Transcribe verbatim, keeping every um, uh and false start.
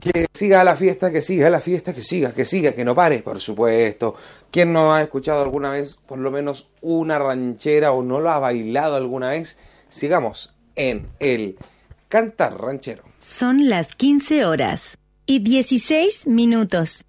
Que siga la fiesta, que siga la fiesta, que siga, que siga, que no pare, por supuesto. ¿Quién no ha escuchado alguna vez por lo menos una ranchera o no lo ha bailado alguna vez? Sigamos en el Cantar Ranchero. Son las quince horas y dieciséis minutos.